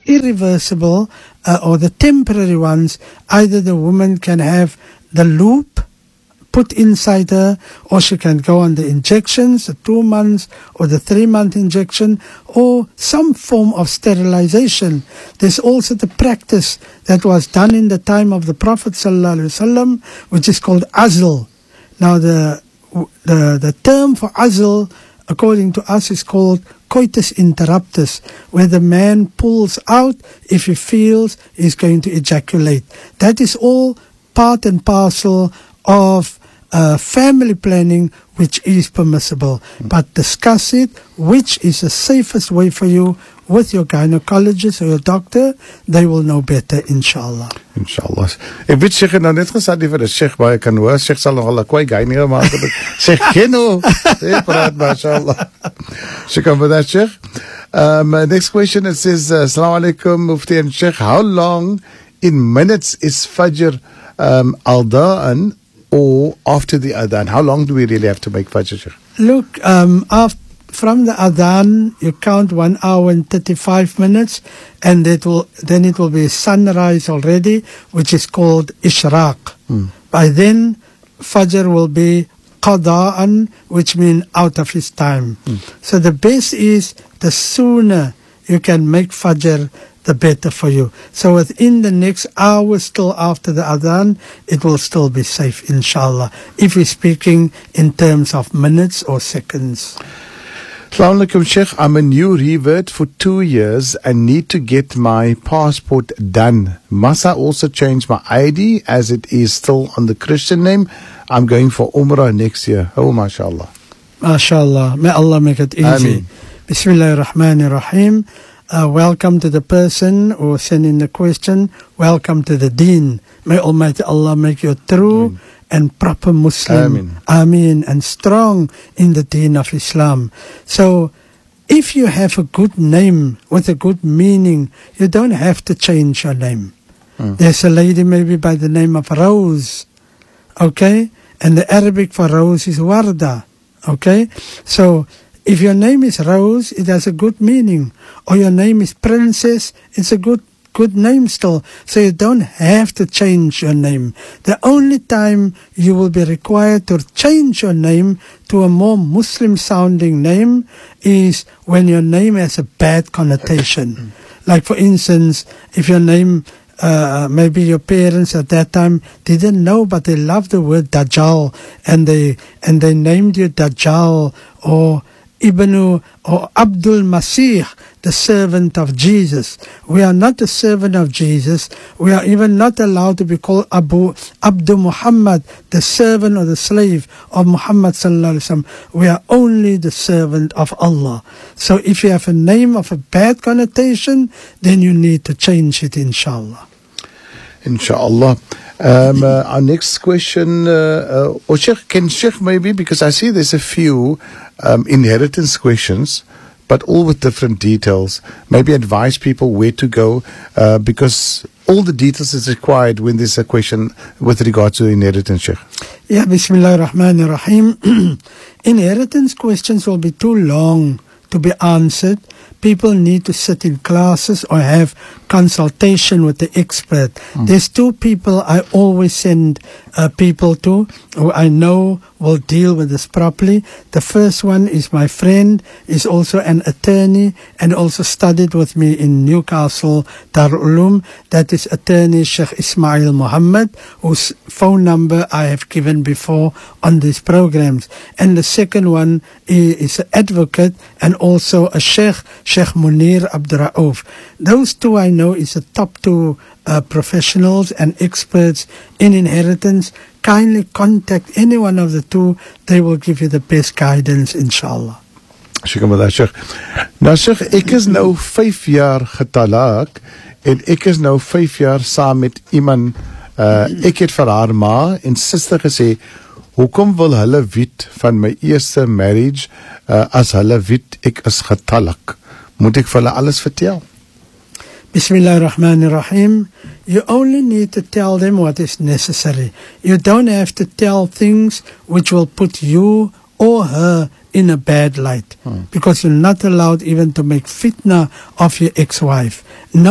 irreversible or the temporary ones, either the woman can have the loop put inside her, or she can go on the injections, the 2 months or the 3-month injection, or some form of sterilization. There's also the practice that was done in the time of the Prophet ﷺ, which is called azl. Now the term for azl, according to us, is called coitus interruptus, where the man pulls out if he feels he's going to ejaculate. That is all part and parcel of family planning, which is permissible. But discuss it, which is the safest way for you, with your gynecologist or your doctor. They will know better, inshallah. Inshallah. Ek weet Sheikh nou net gesê vir die Sheikh baie kan hoor. Sheikh sal nog al 'n kwai gyne maak. Sheikh Keno. Praat mashallah. Shukran for that, Sheikh. Next question, it says, Assalamu alaikum, Mufti and Sheikh. How long in minutes is Fajr al-Da'an or after the Adhan? How long do we really have to make Fajr, Sheikh? Look, from the Adhan, you count 1 hour and 35 minutes, and then it will be sunrise already, which is called Ishraq. By then, Fajr will be Qada'an, which means out of his time. So the best is, the sooner you can make Fajr, the better for you. So within the next hour, still after the Adhan, it will still be safe, inshallah, if we're speaking in terms of minutes or seconds. Assalamu alaikum, Sheikh. I'm a new revert for 2 years and need to get my passport done. Must I also change my ID as it is still on the Christian name? I'm going for Umrah next year. Oh, mashallah. MashaAllah. May Allah make it easy. Ameen. Bismillahir Rahmanir Rahim. Welcome to the person who sent in the question. Welcome to the deen. May Almighty Allah make you true Ameen. and proper Muslim. Ameen. And strong in the deen of Islam. So, if you have a good name with a good meaning, you don't have to change your name. There's a lady maybe by the name of Rose. Okay? And the Arabic for rose is Warda. Okay? So, if your name is Rose, it has a good meaning. Or your name is Princess, it's a good name still. So you don't have to change your name. The only time you will be required to change your name to a more Muslim sounding name is when your name has a bad connotation. Like for instance, if your name, maybe your parents at that time didn't know, but they loved the word Dajjal, and they named you Dajjal or Ibn or Abdul Masih, the servant of Jesus. We are not the servant of Jesus. We are even not allowed to be called Abdul Muhammad, the servant or the slave of Muhammad sallallahu alaihi wasallam. We are only the servant of Allah. So if you have a name of a bad connotation, then you need to change it, inshallah. Inshallah. Our next question, or Sheikh, can Sheikh maybe, because I see there's a few inheritance questions, but all with different details, maybe advise people where to go, because all the details is required when there's a question with regard to inheritance, Sheikh. Yeah, Bismillahir Rahmanir Rahim. Inheritance questions will be too long to be answered. People need to sit in classes or have consultation with the expert. There's 2 people I always send people to who I know will deal with this properly. The first one is my friend, is also an attorney and also studied with me in Newcastle, Darul Uloom. That is attorney Sheikh Ismail Muhammad, whose phone number I have given before on these programs. And the second one is an advocate and also a Sheikh Munir Abdul Rauf. Those 2 I know is the top 2 professionals and experts in inheritance. Kindly contact any one of the 2. They will give you the best guidance, inshallah. Shukran vir dat, Sheikh. Nou Sheikh, ek is nou 5 jaar getalaak en ek is nou 5 jaar saam met iemand. Ek het vir haar ma en suster gesê, hoekom wil hulle weet van my eerste marriage as hulle weet ek is getalaak? Moet ek vir hulle alles vertel? Bismillahir Rahmanir Rahim. You only need to tell them what is necessary. You don't have to tell things which will put you or her in a bad light, because you're not allowed even to make fitna of your ex-wife. No